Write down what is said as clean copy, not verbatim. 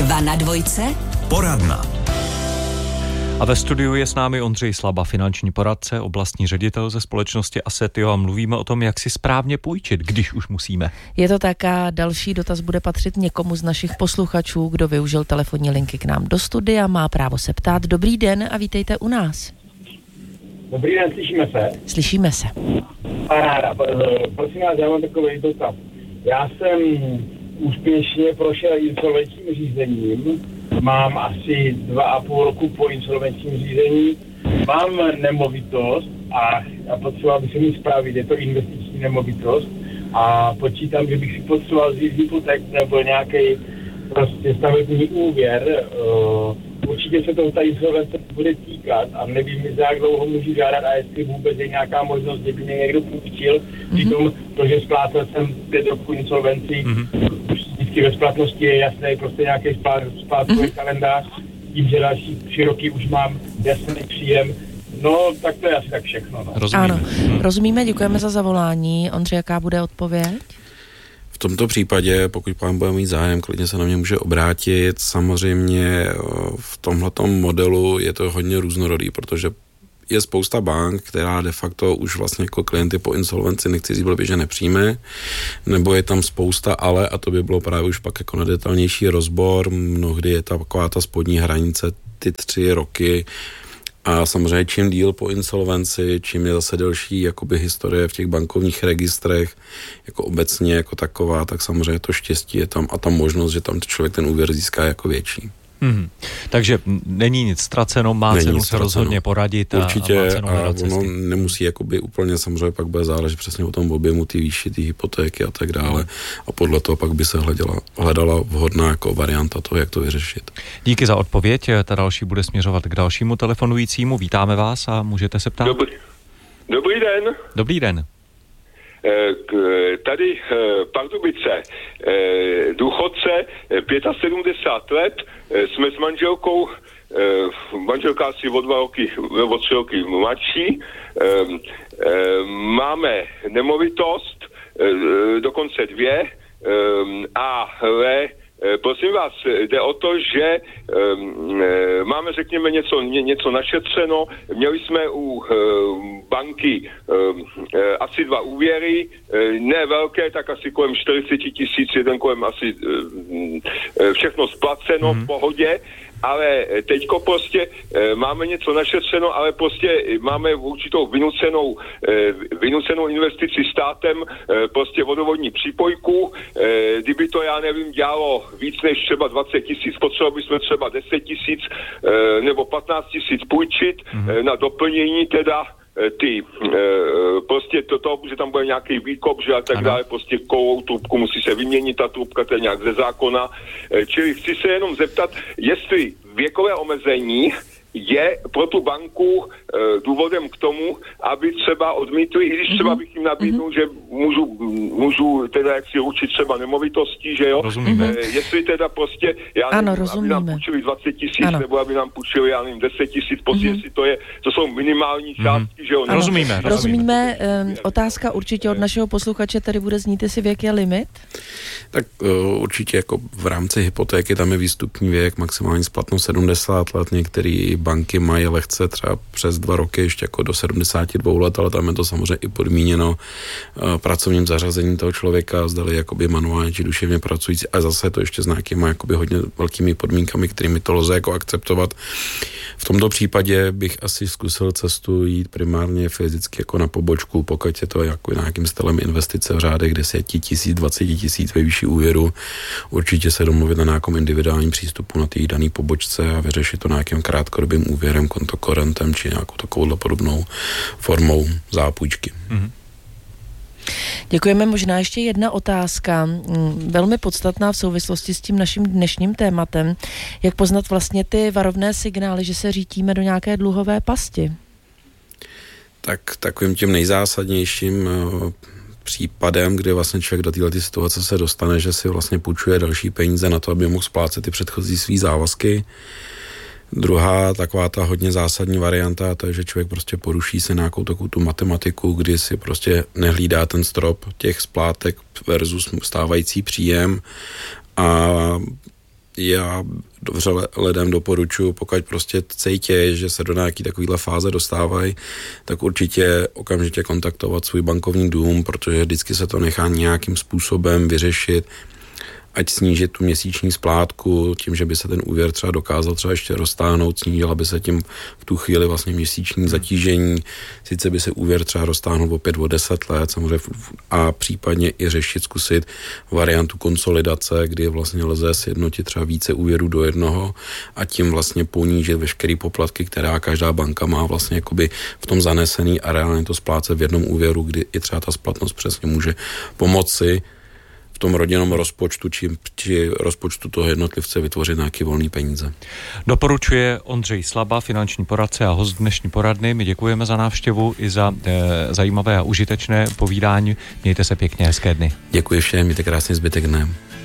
2 na dvojce. Poradna. A ve studiu je s námi Ondřej Slaba, finanční poradce, oblastní ředitel ze společnosti Assetio a mluvíme o tom, jak si správně půjčit, když už musíme. Je to tak a další dotaz bude patřit někomu z našich posluchačů, kdo využil telefonní linky k nám do studia, má právo se ptát. Dobrý den a vítejte u nás. Dobrý den, slyšíme se? Slyšíme se. Paráda, prosím vás, já mám takový dotaz. Já jsem úspěšně prošel insolvenčním řízením, mám asi 2,5 roku po insolvenčním řízení, mám nemovitost a potřeboval bych se mi spravit, je to investiční nemovitost a počítám, že bych si potřeboval vzít hypoték nebo nějaký prostě stavební úvěr. Určitě se to ta insolvence bude týkat a nevím, jak dlouho můžu žádat a jestli vůbec je nějaká možnost, že by mě někdo půjčil. Přitom to, že splácel jsem 5 roků insolvenci, vždycky ve splatnosti je jasný prostě nějaký splátkový kalendář, tím, že další 3 roky už mám jasný příjem. No, tak to je asi tak všechno. No. Rozumíme. Ano, rozumíme, děkujeme za zavolání. Ondřej, jaká bude odpověď? V tomto případě, pokud pán bude mít zájem, klidně se na mě může obrátit. Samozřejmě v tomhletom modelu je to hodně různorodý, protože je spousta bank, která de facto už vlastně jako klienty po insolvenci, nechci říct blbě, že nepřijme, nebo je tam spousta ale, a to by bylo právě už pak jako na detailnější rozbor, mnohdy je taková ta spodní hranice, ty 3 roky, a samozřejmě čím díl po insolvenci, čím je zase delší jakoby historie v těch bankovních registrech, jako obecně jako taková, tak samozřejmě to štěstí je tam a ta možnost, že tam člověk ten úvěr získá jako větší. Takže není nic ztraceno, má cenu se rozhodně poradit. Určitě a má cenu hledat cesty. Ono nemusí jakoby úplně, samozřejmě pak bude záležet přesně o tom objemu, ty výši, ty hypotéky a tak dále a podle toho pak by se hledala vhodná jako varianta toho, jak to vyřešit. Díky za odpověď, ta další bude směřovat k dalšímu telefonujícímu. Vítáme vás a můžete se ptát. Dobrý den. Dobrý den. Tady Pardubice, důchodce, 75 let, jsme s manželkou, manželka asi o 2 roky, o 3 roky mladší, máme nemovitost, dokonce 2, ale prosím vás, jde o to, že máme, řekněme, něco našetřeno. Měli jsme u banky asi 2 úvěry, ne velké, tak asi kolem 40 000, jeden kolem asi všechno splaceno v pohodě. Ale teďko prostě máme něco našetřeno, ale prostě máme určitou vynucenou investici státem, prostě vodovodní přípojku. Kdyby to, já nevím, dělalo víc než třeba 20 000, potřebovali bychom třeba 10 000 nebo 15 000 půjčit na doplnění teda prostě to, že tam bude nějaký výkop, že a tak dále, prostě kovou trubku musí se vyměnit, ta trubka, to je nějak ze zákona. Čili chci se jenom zeptat, jestli věkové omezení je pro tu banku důvodem k tomu, aby třeba odmítli, i když třeba bych jim nabídnul, že můžu teda jak si určit třeba nemovitosti, že jo? Rozumíme. Jestli teda prostě, já nevím, aby nám půjčili 20 000, nebo aby nám půjčili, já nevím, 10 000, prostě jestli to jsou minimální částky, že jo? Rozumíme. Otázka určitě od našeho posluchače tady bude znít, jestli věk je limit? Tak určitě jako v rámci hypotéky tam je výstupní věk, maximální splatnost 70 let, některý banky mají lehce třeba přes 2 roky ještě jako do 72 let, ale tam je to samozřejmě i podmíněno pracovním zařazením toho člověka, zdali jakoby manuálně či duševně pracující, a zase to ještě s nějakýma jakoby hodně velkými podmínkami, kterými to lze jako akceptovat. V tomto případě bych asi zkusil cestu jít primárně fyzicky jako na pobočku, pokud je to jako nějakým stylem investice v řádech 10 000, 20 000 ve výši úvěru. Určitě se domluvit na nějakém individuálním přístupu na té dané pobočce a vyřešit to nějakým krátkodobým úvěrem, kontokorentem či nějakou takovou podobnou formou zápůjčky. Děkujeme. Možná ještě jedna otázka, velmi podstatná v souvislosti s tím naším dnešním tématem. Jak poznat vlastně ty varovné signály, že se řítíme do nějaké dluhové pasti? Tak takovým tím nejzásadnějším případem, kdy vlastně člověk do této situace se dostane, že si vlastně půjčuje další peníze na to, aby mohl splácet ty předchozí svý závazky. Druhá taková ta hodně zásadní varianta, to je, že člověk prostě poruší se nějakou takovou tu matematiku, kdy si prostě nehlídá ten strop těch splátek versus stávající příjem a já vřele lidem doporučuji, pokud prostě cítí, že se do nějaký takovýhle fáze dostávají, tak určitě okamžitě kontaktovat svůj bankovní dům, protože vždycky se to nechá nějakým způsobem vyřešit, ať snížit tu měsíční splátku, tím, že by se ten úvěr třeba dokázal třeba ještě roztáhnout, snížila by se tím v tu chvíli vlastně měsíční zatížení, sice by se úvěr třeba roztáhnul opět o 10 let, samozřejmě a případně i řešit, zkusit variantu konsolidace, kdy vlastně lze sjednotit třeba více úvěrů do jednoho a tím vlastně ponížit veškeré poplatky, která každá banka má vlastně jakoby v tom zanesený a reálně to splácet v jednom úvěru, kdy i třeba ta splatnost přesně může pomoci v tom rodinnom rozpočtu či rozpočtu toho jednotlivce vytvořit nějaké volné peníze. Doporučuje Ondřej Slaba, finanční poradce a host dnešní poradny. My děkujeme za návštěvu i za zajímavé a užitečné povídání. Mějte se pěkně, hezké dny. Děkuji všem, mějte krásný zbytek dne.